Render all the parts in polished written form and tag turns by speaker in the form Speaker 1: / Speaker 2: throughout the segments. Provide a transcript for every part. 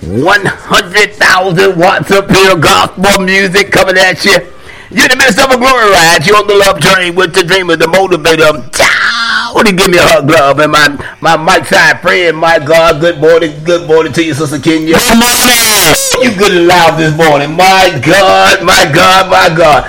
Speaker 1: 100,000 watts of pure gospel music coming at you. You're the minister of a glory ride. You're on the love train with the dreamer, the motivator. Would you give me a hug, love? And my mic side friend, my God, good morning to you, Sister Kenya.
Speaker 2: Good morning.
Speaker 1: You good and loud this morning. My God, my God, my God.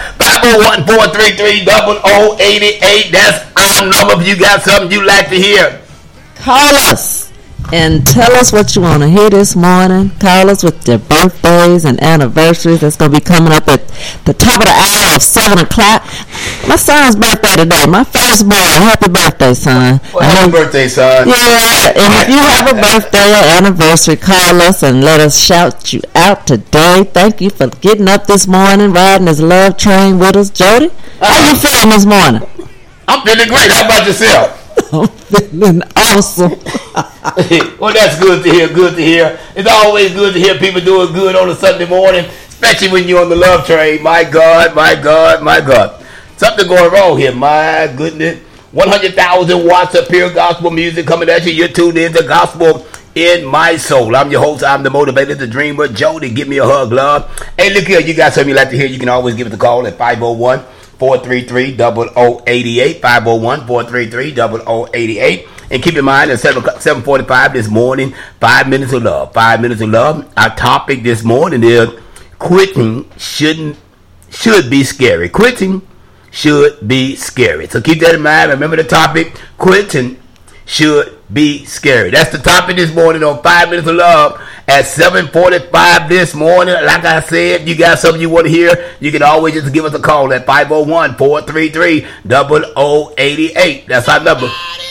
Speaker 1: 501-433-0088. That's our number. If you got something you like to hear,
Speaker 2: Call us and tell us what you want to hear this morning. Call us with your birthdays and anniversaries. That's going to be coming up at the top of the hour of 7 o'clock. My son's birthday today. My firstborn. Happy birthday, son.
Speaker 1: Well, happy birthday, son.
Speaker 2: Yeah, and if you have a birthday or anniversary, call us and let us shout you out today. Thank you for getting up this morning, riding this love train with us. Jody, how you feeling this morning?
Speaker 1: I'm feeling great. How about yourself?
Speaker 2: I'm feeling awesome.
Speaker 1: Well, that's good to hear. Good to hear. It's always good to hear people doing good on a Sunday morning, especially when you're on the love train. My God, my God, my God. Something going wrong here. My goodness. 100,000 watts of pure gospel music coming at you. You're tuned in to Gospel in My Soul. I'm your host. I'm the motivator, the dreamer. Jody, give me a hug, love. Hey, look here. You got something you like to hear. You can always give us a call at 501-433-0088, 501-433-0088. And keep in mind, at 7:45 this morning, 5 minutes of love. 5 minutes of love. Our topic this morning is quitting should be scary. Quitting should be scary. So keep that in mind. Remember the topic, quitting should be scary. That's the topic this morning on 5 minutes of love at 7:45 this morning. Like I said, you got something you want to hear, you can always just give us a call at 501-433-0088. That's our number.